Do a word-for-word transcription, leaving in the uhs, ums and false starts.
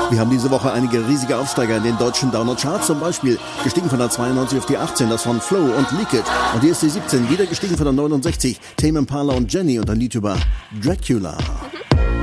Wir haben diese Woche einige riesige Aufsteiger in den deutschen Downer-Charts. Zum Beispiel gestiegen von der zweiundneunzig auf die achtzehn, das von Flo und Leak It. Und hier ist die siebzehn, wieder gestiegen von der neunundsechzig. Tame Impala und Jenny und ein Lied über Dracula.